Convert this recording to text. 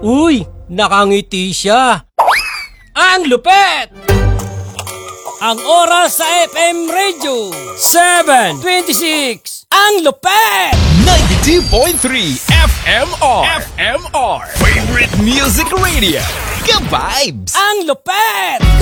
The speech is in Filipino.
Uy, nakangiti siya. Ang lupet! Ang oras sa FM Radio, 7:26. Ang lupet! 92.3 FMR. Favorite Music Radio. Ka-vibes! Ang lupet!